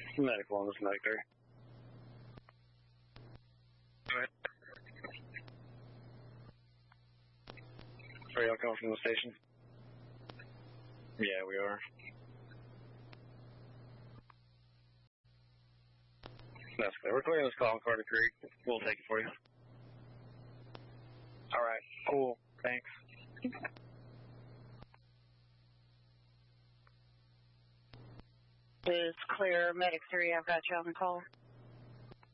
Medical on this Medic 3. Go ahead. Are y'all coming from the station? Yeah, we are. That's clear. We're clearing this call in Carter Creek. We'll take it for you. All right. Cool. Thanks. Is clear. Medic 3, I've got you on the call.